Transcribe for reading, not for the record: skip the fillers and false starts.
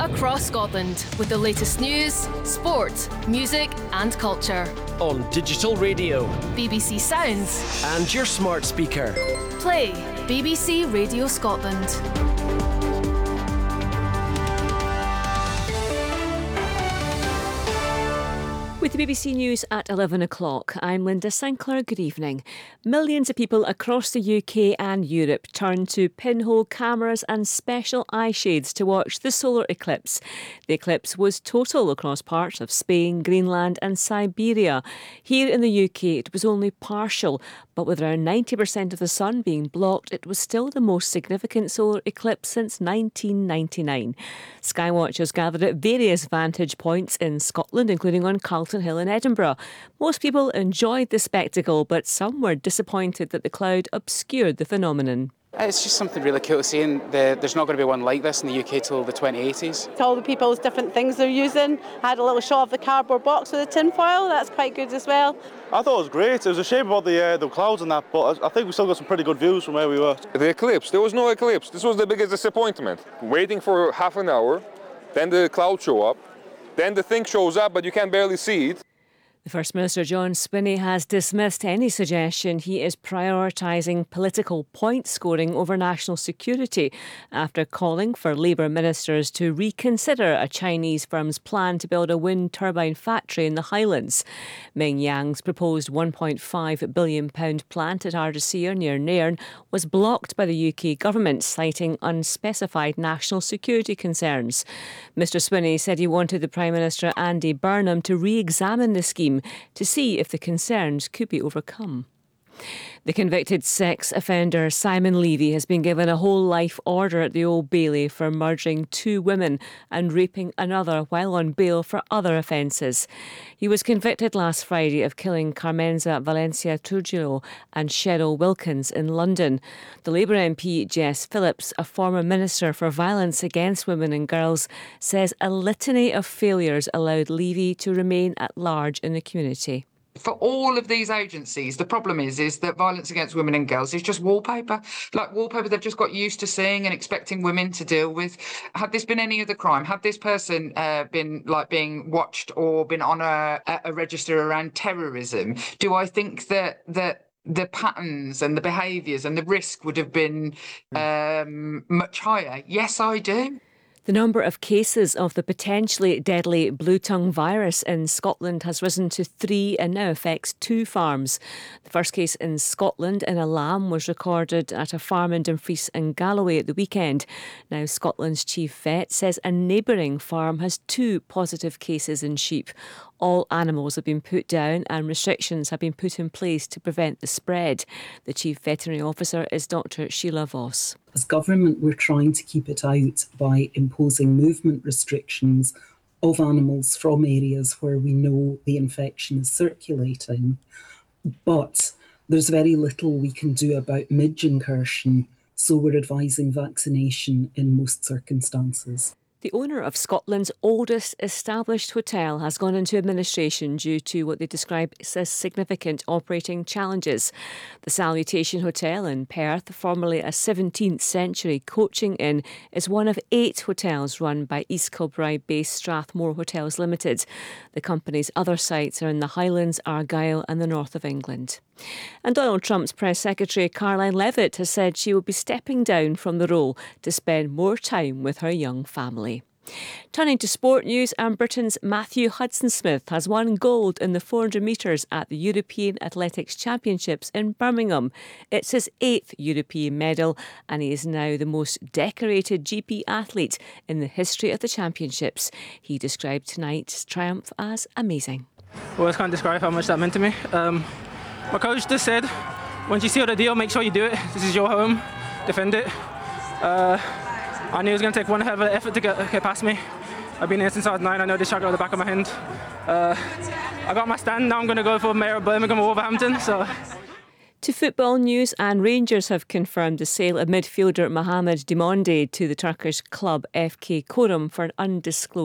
across Scotland with the latest news, sport, music and culture. On digital radio, BBC Sounds and your smart speaker. Play BBC Radio Scotland. With the BBC News at 11 o'clock, I'm Linda Sinclair. Good evening. Millions of people across the UK and Europe turned to pinhole cameras and special eye shades to watch the solar eclipse. The eclipse was total across parts of Spain, Greenland and Siberia. Here in the UK, it was only partial, but with around 90% of the sun being blocked, it was still the most significant solar eclipse since 1999. Skywatchers gathered at various vantage points in Scotland, including on Carlton Hill in Edinburgh. Most people enjoyed the spectacle, but some were disappointed that the cloud obscured the phenomenon. It's just something really cool to see, and there's not going to be one like this in the UK till the 2080s. All the people's different things they're using. I had a little shot of the cardboard box with the tin foil, that's quite good as well. I thought it was great. It was a shame about the clouds and that, but I think we still got some pretty good views from where we were. The eclipse, there was no eclipse. This was the biggest disappointment. Waiting for half an hour, then the clouds show up, then the thing shows up, but you can barely see it. The First Minister John Swinney has dismissed any suggestion he is prioritising political point scoring over national security after calling for Labour ministers to reconsider a Chinese firm's plan to build a wind turbine factory in the Highlands. Ming Yang's proposed £1.5 billion plant at Ardusir near Nairn was blocked by the UK government, citing unspecified national security concerns. Mr Swinney said he wanted the Prime Minister Andy Burnham to re-examine the scheme to see if the concerns could be overcome. The convicted sex offender Simon Levy has been given a whole life order at the Old Bailey for murdering 2 women and raping another while on bail for other offences. He was convicted last Friday of killing Carmenza Valencia Trujillo and Cheryl Wilkins in London. The Labour MP Jess Phillips, a former minister for violence against women and girls, says a litany of failures allowed Levy to remain at large in the community. For all of these agencies, the problem is that violence against women and girls is just wallpaper. Like wallpaper they've just got used to seeing and expecting women to deal with. Had this been any other crime, had this person been being watched or been on a register around terrorism, do I think that the patterns and the behaviours and the risk would have been much higher? Yes, I do. The number of cases of the potentially deadly blue tongue virus in Scotland has risen to 3 and now affects 2 farms. The first case in Scotland in a lamb was recorded at a farm in Dumfries and Galloway at the weekend. Now Scotland's chief vet says a neighbouring farm has 2 positive cases in sheep. All animals have been put down and restrictions have been put in place to prevent the spread. The Chief Veterinary Officer is Dr Sheila Voss. As government, we're trying to keep it out by imposing movement restrictions of animals from areas where we know the infection is circulating. But there's very little we can do about midge incursion, so we're advising vaccination in most circumstances. The owner of Scotland's oldest established hotel has gone into administration due to what they describe as significant operating challenges. The Salutation Hotel in Perth, formerly a 17th century coaching inn, is one of 8 hotels run by East Kilbride-based Strathmore Hotels Limited. The company's other sites are in the Highlands, Argyll and the north of England. And Donald Trump's press secretary Caroline Levitt has said she will be stepping down from the role to spend more time with her young family. Turning to sport news, and Britain's Matthew Hudson-Smith has won gold in the 400 metres at the European Athletics Championships in Birmingham. It's his 8th European medal and he is now the most decorated GP athlete in the history of the championships. He described tonight's triumph as amazing. Words can't describe how much that meant to me. My coach just said, once you seal the deal, make sure you do it. This is your home, defend it. I knew it was going to take one hell of an effort to get past me. I've been here since I was 9, I know this shot got at the back of my hand. I got my stand, now I'm going to go for Mayor of Birmingham or Wolverhampton. So. To football news, and Rangers have confirmed the sale of midfielder Mohamed Dimonde to the Turkish club FK Korum for an undisclosed